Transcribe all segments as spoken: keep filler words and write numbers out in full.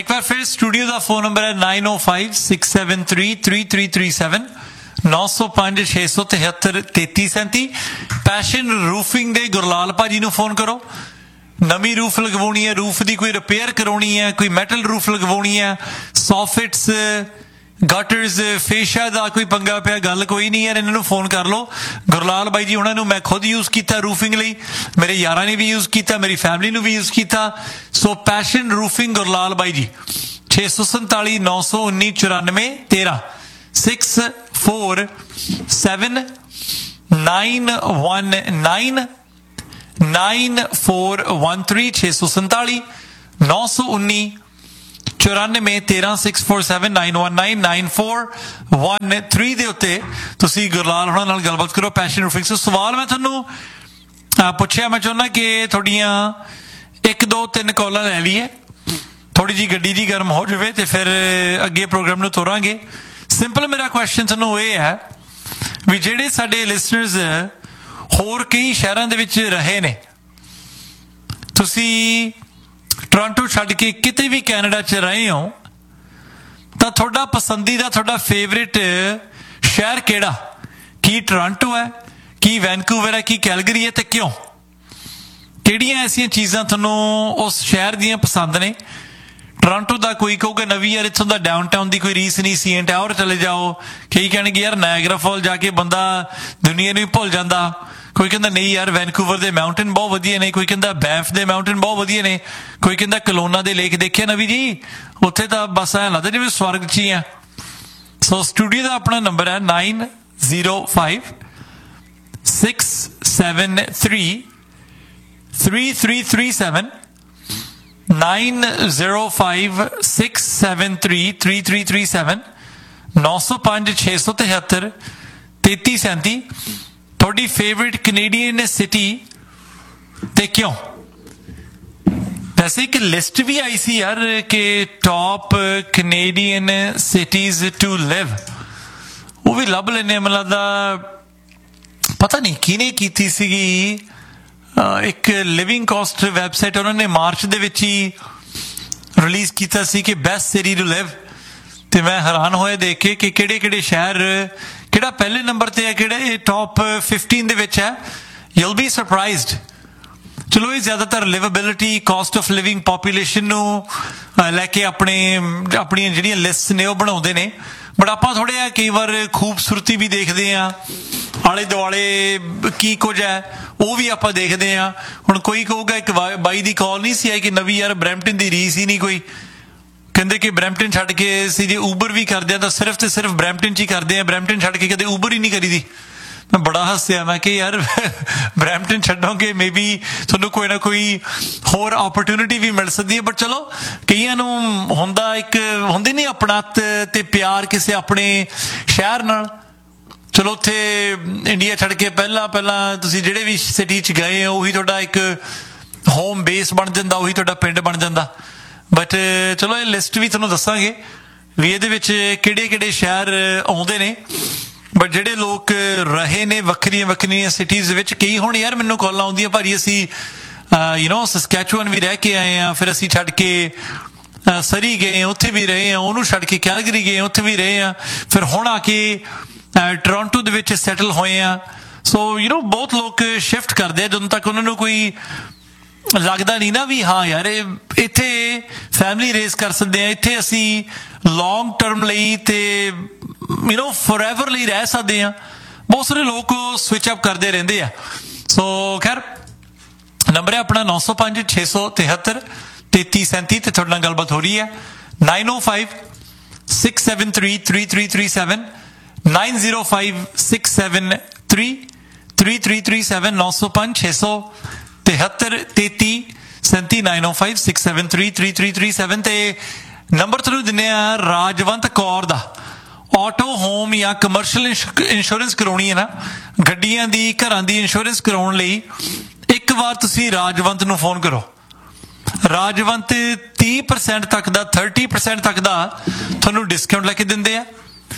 एक बार फिर स्टूडियो का फोन नंबर है नाइन ओ five six seven three three three three seven नौ सौ पांच छे सौ तिहत्तर तेती सैंती। पैशन रूफिंग दे गुरलाल भाजी नूं फोन करो। नवी रूफ लगवानी है, रूफ की कोई रिपेयर करवानी है, कोई मैटल रूफ लगवानी है, सॉफिट्स गटर्स फेशा का कोई पंगा पिया, गल कोई नहीं है, इन्होंने फोन कर लो। गुरलाल भाई जी उन्होंने मैं खुद यूज किया रूफिंग लई, मेरे यारां ने भी यूज किया, मेरी फैमिली ने भी यूज किया। सो पैशन रूफिंग गुरलाल भाई जी छे सौ संताली नौ सौ उन्नी चौरानवे तेरह six four seven nine one nine nine four one three छे सौ संताली नौ सौ उन्नी चौरानवे तेरह six four seven nine one nine nine four one three दे उत्ते तुसी गुरलाल होना नाल गलबात करो पैशन रूफिंग। सो सवाल मैं थोनू पुछया, मैं चाहुंदा कि थोड़ियां एक दो तीन कॉलां लै लईए, थोड़ी जी गड्डी जी गर्म हो जाए तो फिर अगे प्रोग्राम नूं तोरांगे। सिंपल मेरा क्वेश्चन थोनू ये है भी जिहड़े साडे लिसनर्स होर कई शहरां दे विच रहे ने, तुसी टोरंटो छड्ड के किते भी कैनेडा च रहे हो, तो थोड़ा पसंदीदा थोड़ा फेवरेट शहर केड़ा? की टोरंटो है, की वैनकूवर है, की कैलगरी है, तो क्यों? किहड़ियां ऐसियां चीज़ां तुहानूं उस शहर दियां पसंद ने? टोरंटो का कोई कहूगा नवी यार इत्थों दा डाउनटाउन की कोई रीस नहीं, सी एन टावर चले जाओ। कई कहणगे यार नायगरा फॉल जाके बंदा दुनिया नूं ही भुल जांदा। कोई कहता नहीं यार वैनकूवर दे माउंटेन बहुत वधिया ने, कोई कहता बैंफ दे माउंटेन बहुत वधिया ने, कोई कहता कलोना दे लेक देखे नवी जी, उत्थे तां बस ऐ लगदा जिवें स्वर्ग च ही है। सो स्टूडियो का अपना नंबर है nine zero five six seven three three three three seven nine zero five six seven three three three three seven नौ सौ पांच छे सौ तिहत्तर तेती सैंती। थोड़ी फेवरेट कैनेडियन सिटी ते क्यों? वैसे एक लिस्ट भी आई सी यार कि top Canadian cities to live, वो भी लभ लेने, मतलब लगदा पता नहीं किने कीती सीगी, एक लिविंग कॉस्ट वैबसाइट उन्होंने मार्च दे विच ही रिलीज किया सी कि बेस्ट सिटी टू लिव। तो मैं हैरान होया देख के कि किहड़े किहड़े शहर किहड़ा पहले नंबर ते है, किहड़े टॉप फिफ्टीन दे विच है। You'll be surprised. चलो ये ज़्यादातर liveability, cost of living, population नूं लैके अपने अपनी जिहड़ियां लिस्ट ने वो बनाउंदे ने, बट आपां थोड़े आ कई बार खूबसूरती भी देखते हैं, आले दुआले की कुछ है वो भी आप देखते हैं। हुण कोई कहूगा एक बाई की कॉल नहीं सी आई कि नवी यार ब्रैम्पटन की रीस ही नहीं कोई, कहते कि ब्रैम्पटन छड्ड के असीं जे ऊबर भी करते हैं तो सिर्फ तो सिर्फ ब्रैम्पटन च ही करते हैं, ब्रैम्पटन छड्ड के कदे ऊबर ही नहीं करी दी। मैं बड़ा हੱਸਿਆ, मैं कि यार ब्रैम्पटन छड्डोगे मे बी तुहानूं कोई ना कोई होर अपॉर्चुनिटी भी मिल सकती है। बट चलो कईयां नूं हुंदा एक हुंदी नहीं अपनात ते प्यार किसी अपने शहर नाल। चलो उत्थे इंडिया छड्ड के पहला पहला तुसीं जिहड़े भी सिटी च गए हो उही तुहाडा एक होम बेस बन जांदा, उही तुहाडा पिंड बन जांदा। बट चलो ये लिस्ट भी तुहानूं दस्सांगे भी इहदे विच किहड़े किहड़े शहर आउंदे ने। बट जिहड़े लोग रहे ने वक्खरियां वक्खरियां सिटीज़ विच, कई हुण यार मैनूं कॉलां आउंदियां भारी असीं यू नो सस्कैचुअन भी रह के आए हैं, फिर असीं छड्ड के सरी गए, उत्थे भी रहे हैं, उहनूं छड्ड के कैलगरी गए, उत्थे भी रहे हैं, फिर हुण आके टोरंटो दे विच सैटल होए हैं। सो यू नो बहुत लोग शिफ्ट करते हैं ਜਦੋਂ तक उन्होंने कोई लगता नहीं ना भी हाँ यार इत्थे फैमिली रेस कर सकते हैं, इत्थे असी लॉन्ग टर्म लई ते यू नो फॉरएवर लई रह सकते हैं। बहुत सारे लोग स्विच अप करते रहते हैं। सो खैर नंबर है अपना नौ सौ पांच छे सौ तिहत्तर तेती सैंती, तो थोड़े नाल गलबात हो रही है नाइन ओ five six seven three three three three seven nine zero five six seven three three three three seven नौ सौ पांच छे सौ तिहत्तर तेती सैंती नाइन ओ five six seven three three three three seven. ते नंबर तुहानूं दिंदे आ राजवंत कौर दा। ऑटो होम या कमर्शियल इंश्योरेंस करवाउणी है ना, गड्डियां दी घरां दी इंश्योरेंस करवाउण लई एक बार तुसीं राजवंत नूं फोन करो। राजवंत तीस परसेंट तक दा थर्टी परसेंट तक दा तुहानूं डिस्काउंट लैके दिंदे आ।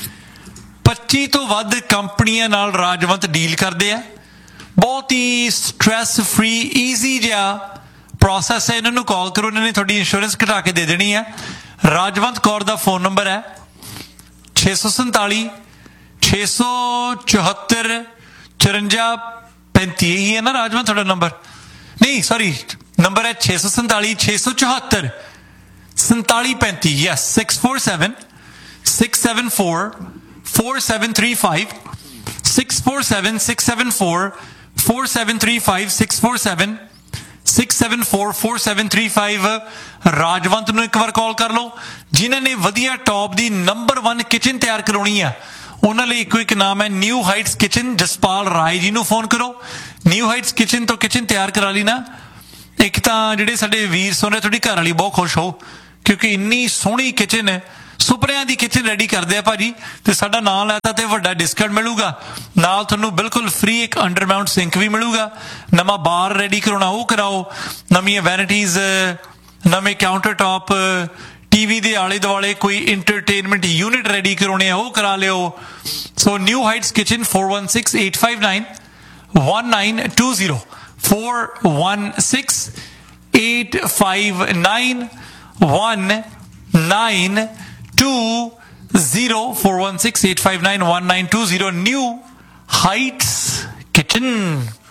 पच्ची तो वध कंपनियां नाल राजवंत डील करते हैं। बहुत ही स्ट्रैस फ्री ईजी जिहा प्रोसैस है। इन्होंने कॉल करो, इन्होंने थोड़ी इंश्योरेंस घटा के दे देनी है। ਰਾਜਵੰਤ ਕੌਰ ਦਾ ਫੋਨ ਨੰਬਰ ਹੈ ਛੇ ਸੌ ਸੰਤਾਲੀ ਛੇ ਸੌ ਚੁਹੱਤਰ ਚੁਰੰਜਾ ਪੈਂਤੀ। ਇਹੀ ਹੈ ਨਾ ਰਾਜਵੰਤ ਤੁਹਾਡਾ ਨੰਬਰ? ਨਹੀਂ ਸੌਰੀ, ਨੰਬਰ ਹੈ ਛੇ ਸੌ ਸੰਤਾਲੀ ਛੇ ਸੌ ਚੁਹੱਤਰ ਸੰਤਾਲੀ ਪੈਂਤੀ। Yes, six four seven six seven four four seven three five six four seven six seven four four seven three five six four seven six seven four four seven three five. Rajwant ਨੂੰ ਇੱਕ ਵਾਰ ਕਾਲ ਕਰ ਲਓ। ਜਿਨ੍ਹਾਂ ਨੇ ਵਧੀਆ top ਦੀ number one kitchen ਤਿਆਰ ਕਰਾਉਣੀ ਆ ਉਹਨਾਂ ਲਈ ਇੱਕੋ ਇੱਕ ਨਾਮ ਹੈ new heights kitchen. Jaspal Rai ji ਨੂੰ ਫੋਨ ਕਰੋ। ਨਿਊ ਹਾਈਟਸ ਕਿਚਨ ਤੋਂ ਕਿਚਨ ਤਿਆਰ ਕਰਾ ਲਈ ਨਾ, ਇੱਕ ਤਾਂ ਜਿਹੜੇ ਸਾਡੇ ਵੀਰ ਸੋਨੇ ਤੁਹਾਡੀ ਘਰ ਵਾਲੀ ਬਹੁਤ ਖੁਸ਼ ਹੋ, ਕਿਉਂਕਿ ਇੰਨੀ ਸੋਹਣੀ ਕਿਚਨ ਹੈ, ਸੁਪਨਿਆਂ ਦੀ ਕਿਚਨ ਰੈਡੀ ਕਰਦੇ ਆ ਭਾਜੀ। ਤੇ ਸਾਡਾ ਨਾਂ ਲੈਤਾ ਤੇ ਵੱਡਾ ਡਿਸਕਾਊਂਟ ਮਿਲੂਗਾ, ਨਾਲ ਤੁਹਾਨੂੰ ਬਿਲਕੁਲ ਫ੍ਰੀ ਇੱਕ ਅੰਡਰਮਾਊਂਟ ਸਿੰਕ ਵੀ ਮਿਲੂਗਾ। ਨਵਾਂ ਬਾਰ ਰੈਡੀ ਕਰਾਉਣਾ ਉਹ ਕਰਾਓ, ਨਵੀਆਂ ਵੈਨਿਟੀਜ਼, ਨਵੇਂ ਕਾਊਂਟਰ ਟੌਪ, ਟੀਵੀ ਦੇ ਆਲੇ ਦੁਆਲੇ ਕੋਈ ਇੰਟਰਟੇਨਮੈਂਟ ਯੂਨਿਟ ਰੈਡੀ ਕਰਾਉਣੇ ਆ ਉਹ ਕਰਾ ਲਿਓ। ਸੋ new heights kitchen four one six eight five nine one nine two zero four one six eight five nine one nine two zero four one six eight five nine one nine two zero New Heights Kitchen।